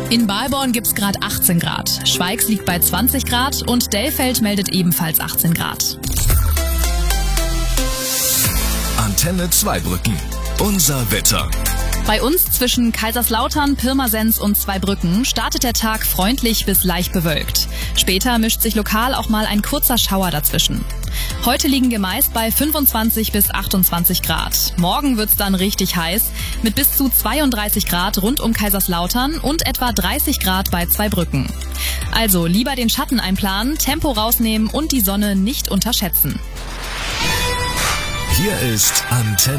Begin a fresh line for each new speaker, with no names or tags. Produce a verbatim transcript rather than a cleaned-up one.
In Balborn gibt's gerade achtzehn Grad, Schweigs liegt bei zwanzig Grad und Dellfeld meldet ebenfalls achtzehn Grad.
Antenne Zweibrücken. Unser Wetter.
Bei uns zwischen Kaiserslautern, Pirmasens und Zweibrücken startet der Tag freundlich bis leicht bewölkt. Später mischt sich lokal auch mal ein kurzer Schauer dazwischen. Heute liegen wir meist bei fünfundzwanzig bis achtundzwanzig Grad. Morgen wird's dann richtig heiß mit bis zu zweiunddreißig Grad rund um Kaiserslautern und etwa dreißig Grad bei Zweibrücken. Also lieber den Schatten einplanen, Tempo rausnehmen und die Sonne nicht unterschätzen.
Hier ist Antenne